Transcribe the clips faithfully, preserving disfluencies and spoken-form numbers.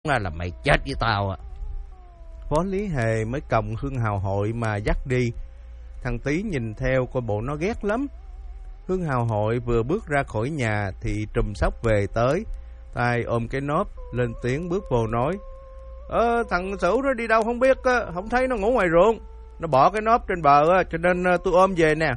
là mày chết với tao à. Phó Lý Hề mới còng Hương Hào Hội mà dắt đi. Thằng Tý nhìn theo coi bộ nó ghét lắm. Hương Hào Hội vừa bước ra khỏi nhà thì Trùm Sóc về tới, tay ôm cái nốp, lên tiếng bước vô nói: Ờ thằng Sửu nó đi đâu không biết, không thấy nó ngủ ngoài ruộng, nó bỏ cái nốp trên bờ cho nên tôi ôm về nè.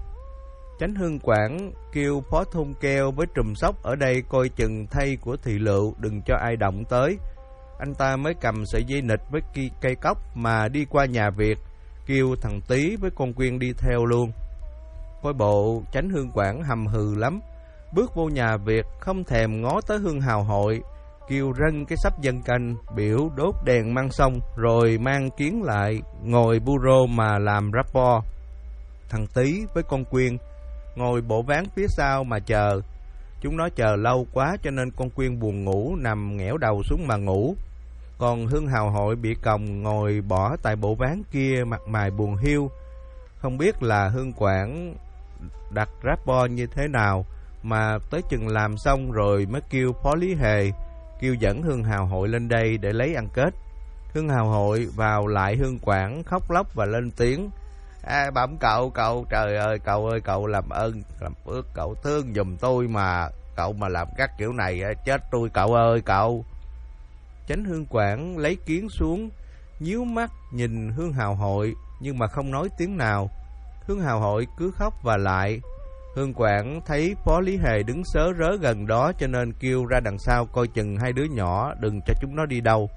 Chánh Hương Quảng kêu Phó Thôn Keo với Trùm Sóc ở đây coi chừng thay của Thị Lựu, đừng cho ai động tới. Anh ta mới cầm sợi dây nịt với cây cóc mà đi qua nhà Việt, kêu thằng Tý với con Quyên đi theo luôn. Coi bộ Chánh Hương Quảng hầm hừ lắm, bước vô nhà Việt không thèm ngó tới Hương Hào Hội, kêu rân cái sắp dân canh, biểu đốt đèn mang xong rồi mang kiến lại ngồi bureau mà làm rapport. Thằng Tý với con Quyên ngồi bộ ván phía sau mà chờ. Chúng nó chờ lâu quá cho nên con Quyên buồn ngủ, nằm nghẽo đầu xuống mà ngủ. Còn Hương Hào Hội bị còng ngồi bỏ tại bộ ván kia, mặt mày buồn hiu. Không biết là Hương Quảng đặt rapport như thế nào, mà tới chừng làm xong rồi mới kêu Phó Lý Hề kêu dẫn Hương Hào Hội lên đây để lấy ăn kết. Hương Hào Hội vào lại Hương Quảng khóc lóc và lên tiếng: À, bẩm cậu, cậu, trời ơi, cậu ơi, cậu làm ơn, làm ước, cậu thương giùm tôi mà, cậu mà làm các kiểu này chết tôi cậu ơi, cậu. Chánh Hương Quảng lấy kiến xuống, nhíu mắt nhìn Hương Hào Hội nhưng mà không nói tiếng nào. Hương Hào Hội cứ khóc và lại. Hương Quảng thấy Phó Lý Hề đứng sớ rớ gần đó cho nên kêu ra đằng sau coi chừng hai đứa nhỏ, đừng cho chúng nó đi đâu.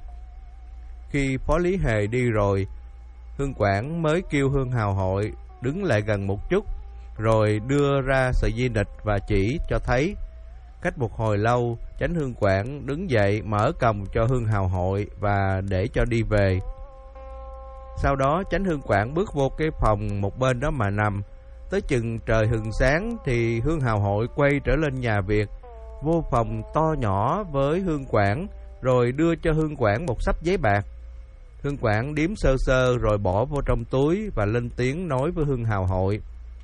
Khi Phó Lý Hề đi rồi, Hương Quảng mới kêu Hương Hào Hội đứng lại gần một chút, rồi đưa ra sợi dây nịt và chỉ cho thấy. Cách một hồi lâu, Chánh Hương Quảng đứng dậy mở còng cho Hương Hào Hội và để cho đi về. Sau đó Chánh Hương Quảng bước vô cái phòng một bên đó mà nằm. Tới chừng trời hừng sáng thì Hương Hào Hội quay trở lên nhà Việt, vô phòng to nhỏ với Hương Quảng, rồi đưa cho Hương Quảng một xấp giấy bạc. Hương Quảng điếm sơ sơ rồi bỏ vô trong túi và lên tiếng nói với Hương Hào Hội: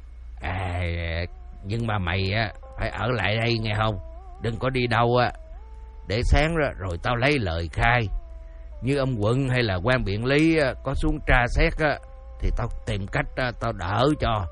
À, nhưng mà mày á phải ở lại đây nghe không, đừng có đi đâu á, để sáng rồi, rồi tao lấy lời khai. Như ông quận hay là quan biện lý có xuống tra xét á, thì tao tìm cách tao đỡ cho.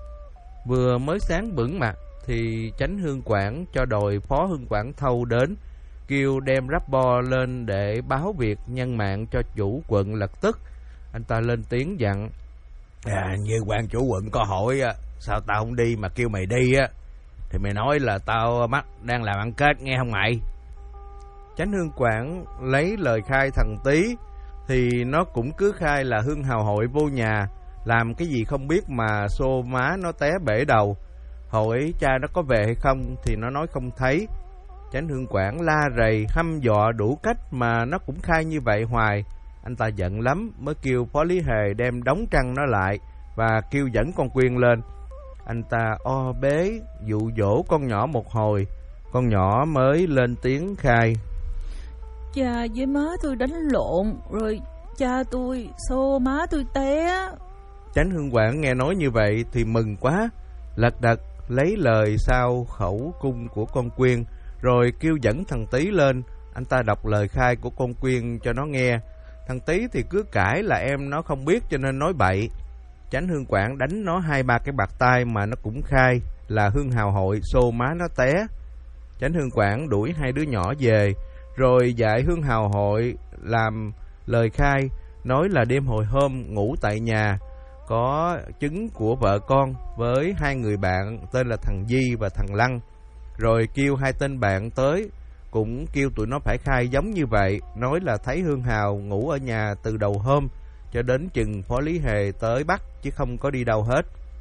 Vừa mới sáng bửng mặt thì Chánh Hương Quảng cho đòi Phó Hương Quảng Thâu đến, kêu đem rapport lên để báo việc nhân mạng cho chủ quận lập tức. Anh ta lên tiếng dặn: À, như quan chủ quận có hỏi sao tao không đi mà kêu mày đi á, thì mày nói là tao mắc đang làm ăn kết nghe không mày. Chánh Hương Quảng lấy lời khai thằng Tý thì nó cũng cứ khai là Hương Hào Hội vô nhà làm cái gì không biết mà xô má nó té bể đầu. Hỏi cha nó có về hay không thì nó nói không thấy. Chánh Hương Quảng la rầy hăm dọa đủ cách mà nó cũng khai như vậy hoài. Anh ta giận lắm mới kêu Phó Lý Hề đem đóng trăng nó lại và kêu dẫn con Quyên lên. Anh ta o bế dụ dỗ con nhỏ một hồi, con nhỏ mới lên tiếng khai: Cha với má tôi đánh lộn, rồi cha tôi xô má tôi té. Chánh Hương Quảng nghe nói như vậy thì mừng quá, lật đật lấy lời sau khẩu cung của con Quyên, rồi kêu dẫn thằng Tý lên. Anh ta đọc lời khai của con Quyên cho nó nghe. Thằng Tý thì cứ cãi là em nó không biết cho nên nói bậy. Chánh Hương Quảng đánh nó hai ba cái bạt tay mà nó cũng khai là Hương Hào Hội xô má nó té. Chánh Hương Quảng đuổi hai đứa nhỏ về, rồi dạy Hương Hào Hội làm lời khai, nói là đêm hồi hôm ngủ tại nhà, có chứng của vợ con với hai người bạn tên là thằng Di và thằng Lăng. Rồi kêu hai tên bạn tới, cũng kêu tụi nó phải khai giống như vậy, nói là thấy Hương Hào ngủ ở nhà từ đầu hôm cho đến chừng Phó Lý Hề tới bắt, chứ không có đi đâu hết.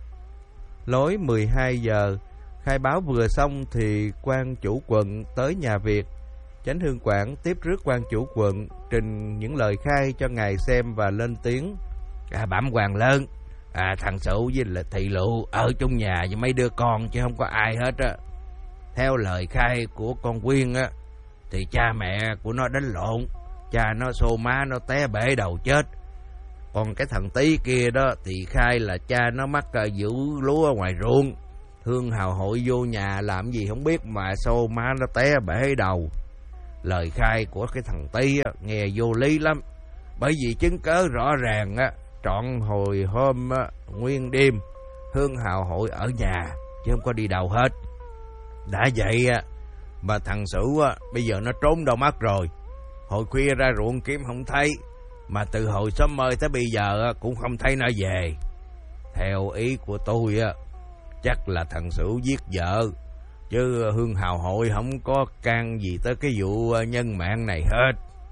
Lối mười hai giờ, khai báo vừa xong thì quan chủ quận tới nhà Việt. Chánh Hương Quảng tiếp rước quan chủ quận, trình những lời khai cho ngài xem và lên tiếng: À, bẩm quan lớn, à, thằng Sửu với là Thị Lựu ở trong nhà với mấy đứa con chứ không có ai hết á. Theo lời khai của con Quyên á, thì cha mẹ của nó đánh lộn, cha nó xô má nó té bể đầu chết. Còn cái thằng Tý kia đó thì khai là cha nó mắc giữ lúa ở ngoài ruộng. Hương Hào Hội vô nhà làm gì không biết mà xô má nó té bể đầu. lời khai của cái thằng Tí á, nghe vô lý lắm. Bởi vì chứng cớ rõ ràng á, trọn hồi hôm á, nguyên đêm Hương Hào Hội ở nhà chứ không có đi đâu hết. Đã vậy á, mà thằng Sửu á, bây giờ nó trốn đâu mất rồi. Hồi khuya ra ruộng kiếm không thấy, mà từ hồi sớm mơi tới bây giờ á, cũng không thấy nó về. Theo ý của tôi á, chắc là thằng Sửu giết vợ, chứ Hương Hào Hội không có can gì tới cái vụ nhân mạng này hết.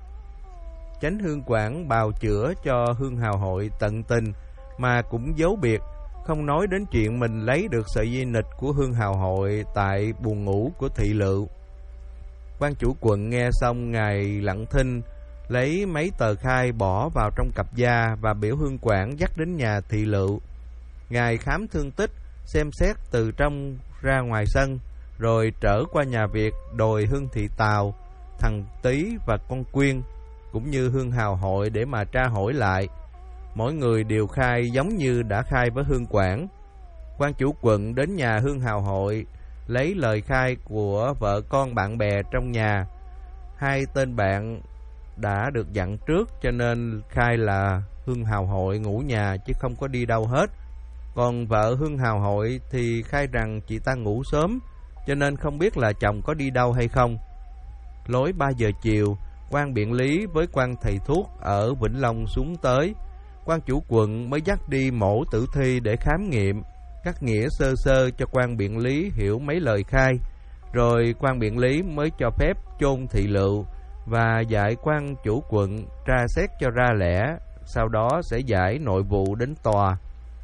Chánh Hương Quảng bào chữa cho Hương Hào Hội tận tình, mà cũng giấu biệt, không nói đến chuyện mình lấy được sợi dây nịch của Hương Hào Hội tại buồng ngủ của Thị Lựu. Quan chủ quận nghe xong, ngài lặng thinh, lấy mấy tờ khai bỏ vào trong cặp da và biểu Hương Quảng dắt đến nhà Thị Lựu. Ngài khám thương tích, xem xét từ trong ra ngoài sân, rồi trở qua nhà Việt đòi Hương Thị Tào, thằng Tý và con Quyên, cũng như Hương Hào Hội để mà tra hỏi lại. Mỗi người đều khai giống như đã khai với Hương Quảng. Quan chủ quận đến nhà Hương Hào Hội, lấy lời khai của vợ con bạn bè trong nhà. Hai tên bạn đã được dặn trước, cho nên khai là Hương Hào Hội ngủ nhà chứ không có đi đâu hết. Còn vợ Hương Hào Hội thì khai rằng chị ta ngủ sớm, cho nên không biết là chồng có đi đâu hay không. Lối ba giờ chiều, quan biện lý với quan thầy thuốc ở Vĩnh Long xuống tới. Quan chủ quận mới dắt đi mổ tử thi để khám nghiệm, cắt nghĩa sơ sơ cho quan biện lý hiểu mấy lời khai. Rồi quan biện lý mới cho phép chôn Thị Lựu và dạy quan chủ quận tra xét cho ra lẽ, sau đó sẽ giải nội vụ đến tòa.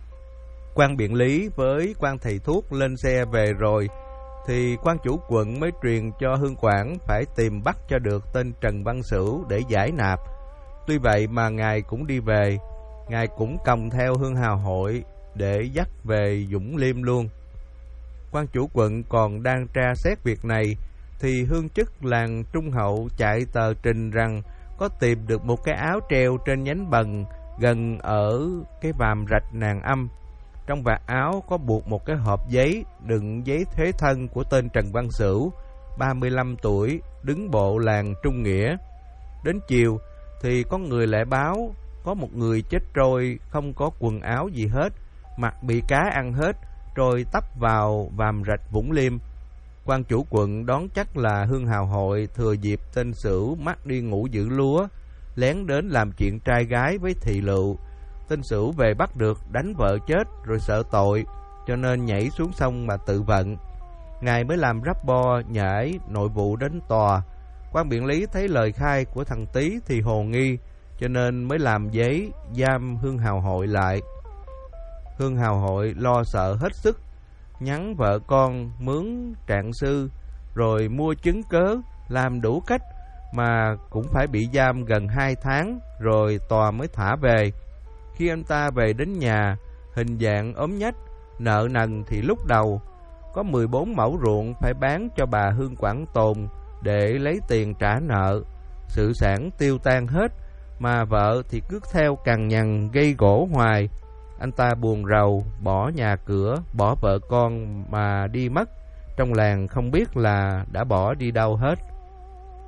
Quan biện lý với quan thầy thuốc lên xe về rồi, thì quan chủ quận mới truyền cho Hương Quảng phải tìm bắt cho được tên Trần Văn Sửu để giải nạp. Tuy vậy mà ngài cũng đi về, ngài cũng còng theo Hương Hào Hội để dắt về Dũng Liêm luôn. Quan chủ quận còn đang tra xét việc này, thì hương chức làng Trung Hậu chạy tờ trình rằng có tìm được một cái áo treo trên nhánh bần gần ở cái vàm rạch Nàng Âm. Trong vạt áo có buộc một cái hộp giấy đựng giấy thế thân của tên Trần Văn Sửu, ba mươi lăm tuổi, đứng bộ làng Trung Nghĩa. Đến chiều thì có người lại báo có một người chết trôi, không có quần áo gì hết, mặt bị cá ăn hết, trôi tấp vào vàm rạch Vũng Liêm. Quan chủ quận đoán chắc là Hương Hào Hội thừa dịp tên Sửu mắc đi ngủ giữ lúa, lén đến làm chuyện trai gái với Thị Lựu. Tên Sửu về bắt được, đánh vợ chết rồi sợ tội, cho nên nhảy xuống sông mà tự vận. Ngài mới làm rắp bo nhảy nội vụ đến tòa. Quan biện lý thấy lời khai của thằng Tý thì hồ nghi, cho nên mới làm giấy giam Hương Hào Hội lại. Hương Hào Hội lo sợ hết sức, nhắn vợ con mướn trạng sư, rồi mua chứng cớ, làm đủ cách, mà cũng phải bị giam gần hai tháng, rồi tòa mới thả về. Khi anh ta về đến nhà, hình dạng ốm nhách, nợ nần thì lúc đầu có mười bốn mẫu ruộng phải bán cho bà Hương Quảng Tồn để lấy tiền trả nợ. Sự sản tiêu tan hết, mà vợ thì cứ theo cằn nhằn gây gổ hoài. Anh ta buồn rầu, bỏ nhà cửa, bỏ vợ con mà đi mất. Trong làng không biết là đã bỏ đi đâu hết.